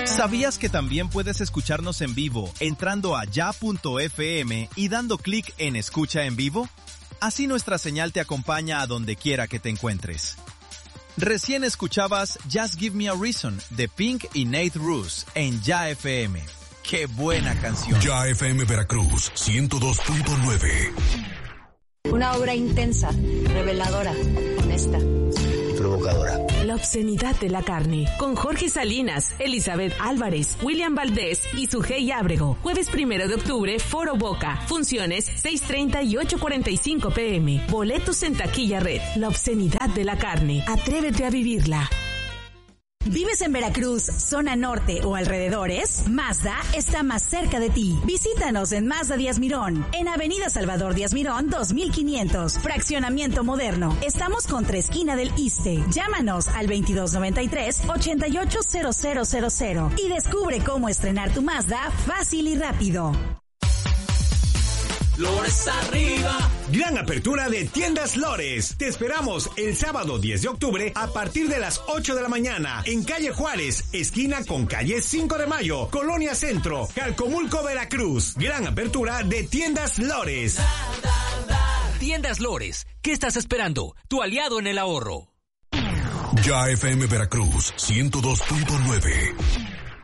¿Sabías que también puedes escucharnos en vivo entrando a ya.fm y dando clic en Escucha en Vivo? Así nuestra señal te acompaña a donde quiera que te encuentres. Recién escuchabas Just Give Me a Reason de Pink y Nate Ruess en Ya FM. ¡Qué buena canción! Ya FM Veracruz 102.9. Una obra intensa, reveladora, honesta y provocadora. La obscenidad de la carne, con Jorge Salinas, Elizabeth Álvarez, William Valdés y Sujei Ábrego. Jueves 1 de octubre, Foro Boca. Funciones 6:30 y 8:45 p.m. Boletos en Taquilla Red. La obscenidad de la carne. Atrévete a vivirla. ¿Vives en Veracruz, zona norte o alrededores? Mazda está más cerca de ti. Visítanos en Mazda Díaz Mirón, en Avenida Salvador Díaz Mirón 2500, Fraccionamiento Moderno. Estamos contra esquina del Iste. Llámanos al 2293-880000 y descubre cómo estrenar tu Mazda fácil y rápido. Lores arriba. Gran apertura de Tiendas Lores. Te esperamos el sábado 10 de octubre a partir de las 8 de la mañana en calle Juárez, esquina con calle 5 de Mayo, Colonia Centro, Calcomulco, Veracruz. Gran apertura de Tiendas Lores. Tiendas Lores. ¿Qué estás esperando? Tu aliado en el ahorro. Ya FM Veracruz 102.9.